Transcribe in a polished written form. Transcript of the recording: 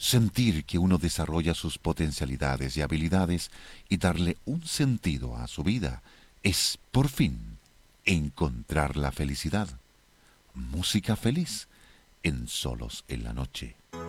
Sentir que uno desarrolla sus potencialidades y habilidades y darle un sentido a su vida es, por fin, encontrar la felicidad. Música feliz en Solos en la Noche.